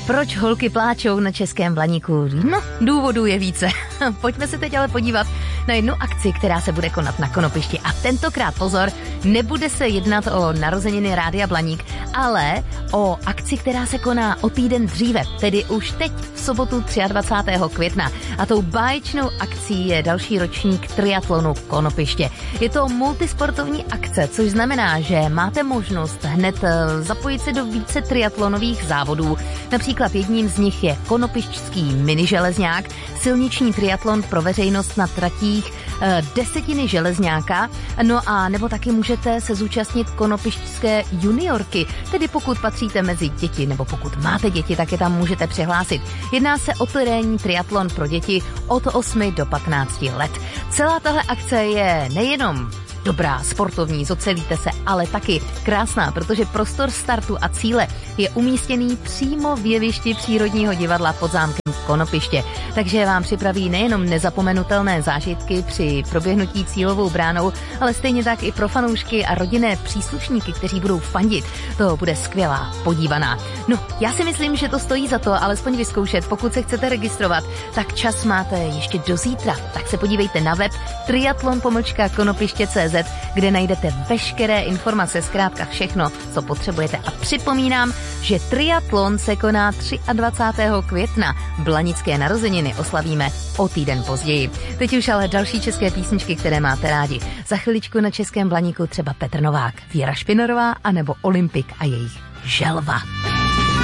Proč holky pláčou na Českém Blaníku? No, důvodů je více. Pojďme se teď ale podívat na jednu akci, která se bude konat na Konopišti. A tentokrát pozor, nebude se jednat o narozeniny Rádia Blaník, ale o akci, která se koná o týden dříve, tedy už teď v sobotu 23. května. A tou báječnou akcí je další ročník triatlonu Konopiště. Je to multisportovní akce, což znamená, že máte možnost hned zapojit se do více triatlonových závodů. Například jedním z nich je konopišťský miniželezňák, silniční triatlon pro veřejnost na tratích desetiny železňáka, no a nebo taky můžete se zúčastnit konopišťské juniorky, tedy pokud patříte mezi děti, nebo pokud máte děti, tak je tam můžete přihlásit. Jedná se o terénní triatlon pro děti od 8 do 15 let. Celá tahle akce je nejenom dobrá, sportovní, zocelíte se, ale taky krásná, protože prostor startu a cíle je umístěný přímo v jevišti Přírodního divadla pod zámkem Konopiště. Takže vám připraví nejenom nezapomenutelné zážitky při proběhnutí cílovou bránou, ale stejně tak i pro fanoušky a rodinné příslušníky, kteří budou fandit. To bude skvělá podívaná. No, já si myslím, že to stojí za to alespoň vyzkoušet. Pokud se chcete registrovat, tak čas máte ještě do zítra. Tak se podívejte na web triatlon.konopiště.cz, kde najdete veškeré informace, zkrátka všechno, co potřebujete. A připomínám, že triatlon se koná 23. května. Blanické narozeniny oslavíme o týden později. Teď už ale další české písničky, které máte rádi. Za chviličku na Českém Blaníku třeba Petr Novák, Věra Špinarová anebo Olympik a jejich Želva.